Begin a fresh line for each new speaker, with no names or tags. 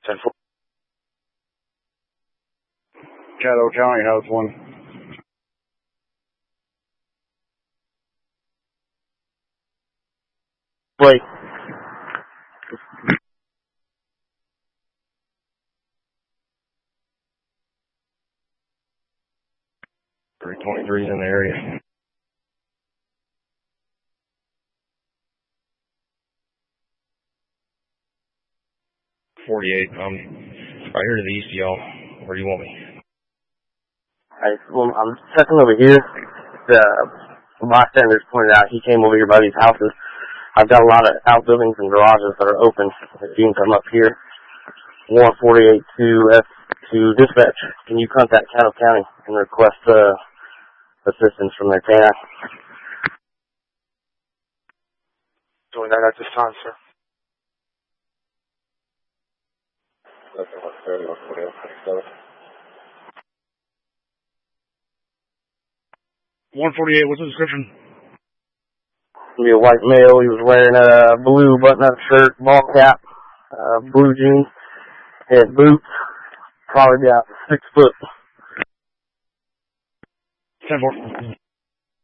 10-4.
Caddo County has one.
Blake. 323's in the area. .48. I'm right here to the east of y'all. Where do you want me?
Alright, well, I'm checking over here. The bystanders pointed out he came over here by these houses. I've got a lot of outbuildings and garages that are open. If you can come up here. 148 to dispatch. Can you contact Caddo County and request assistance from their K9?
Doing that at this time, sir.
.148, what's the description?
Be a white male. He was wearing a blue button-up shirt, ball cap, blue jeans, had boots, probably about 6 foot.
10-4.